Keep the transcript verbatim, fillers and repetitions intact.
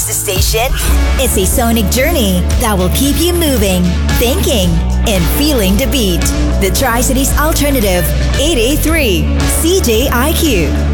station? It's a sonic journey that will keep you moving, thinking, and feeling the beat. The Tri-Cities Alternative, eight eighty-three C J I Q.